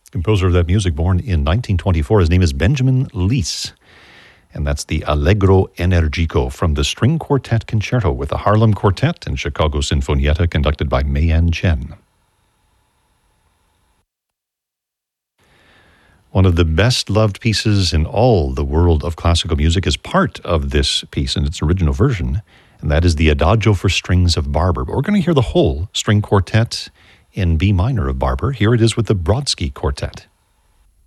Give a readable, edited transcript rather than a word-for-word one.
Composer of that music, born in 1924. His name is Benjamin Leese. And that's the Allegro Energico from the String Quartet Concerto with the Harlem Quartet and Chicago Sinfonietta, conducted by Mei-An Chen. One of the best-loved pieces in all the world of classical music is part of this piece in its original version, and that is the Adagio for Strings of Barber. But we're going to hear the whole string quartet in B minor of Barber. Here it is with the Brodsky Quartet.